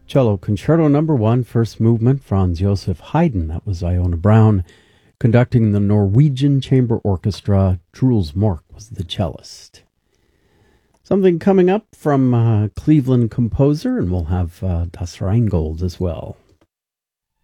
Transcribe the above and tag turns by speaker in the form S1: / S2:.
S1: Cello Concerto Number 1, first movement, Franz Joseph Haydn. That was Iona Brown conducting the Norwegian Chamber Orchestra. Truls Mork was the cellist. Something coming up from Cleveland composer, and we'll have Das Rheingold as well.